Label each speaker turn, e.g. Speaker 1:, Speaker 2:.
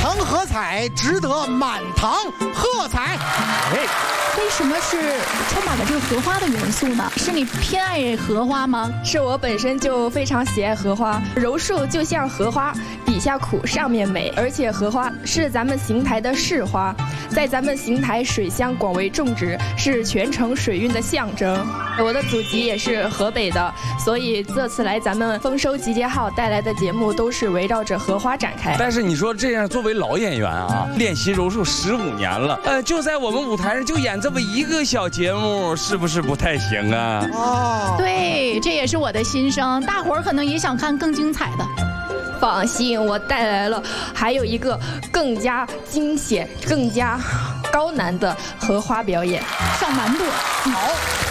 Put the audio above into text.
Speaker 1: 成荷彩，值得满堂喝彩。
Speaker 2: 为什么是充满了这个荷花的元素呢？是你偏爱荷花吗？
Speaker 3: 是我本身就非常喜爱荷花，柔术就像荷花，底下苦，上面美。而且荷花是咱们邢台的市花，在咱们邢台水乡广为种植，是全城水运的象征。我的祖籍也是河北的，所以这次来咱们丰收集结号带来的节目都是围绕着荷花展开。
Speaker 4: 但是你说这样，作为老演员啊，练习柔术15年了，就在我们舞台上就演这么一个小节目，是不是不太行啊？
Speaker 2: 哦，对，这也是我的心声，大伙儿可能也想看更精彩的。
Speaker 3: 放心，我带来了还有一个更加惊险、更加高难的荷花表演，
Speaker 2: 上难度。好。